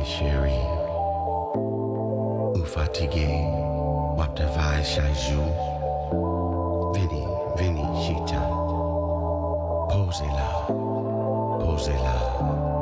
chérie. Ou fatigué, wap travail chaque jour. Vini, vini, chita. Posez là, posez là.